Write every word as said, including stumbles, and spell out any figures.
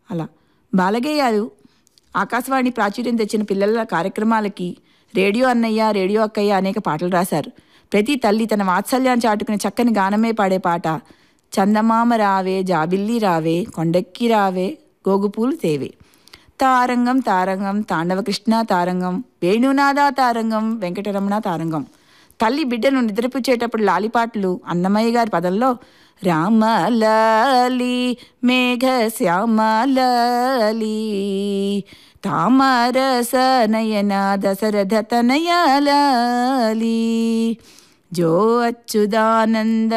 అలా బాలగేయాలు ఆకాశవాణి ప్రాచుర్యం తెచ్చిన పిల్లల కార్యక్రమాలకి రేడియో అన్నయ్య రేడియో అక్కయ్య అనేక పాటలు రాశారు. ప్రతి తల్లి తన వాత్సల్యాన్ని చాటుకునే చక్కని గానమే పాడే పాట చందమామ రావే జాబిల్లి రావే కొండెక్కి రావే గోగుపూలు తేవే. తారంగం తారంగం తాండవకృష్ణ తారంగం వేణునాద తారంగం వెంకటరమణ తారంగం. తల్లి బిడ్డను నిద్రపుచ్చేటప్పుడు లాలిపాటలు అన్నమయ్య గారి పదంలో రామలాలి మేఘ శ్యామలాలి తామరస నయన దశరథ తనయలాలి జో అచ్యుదానంద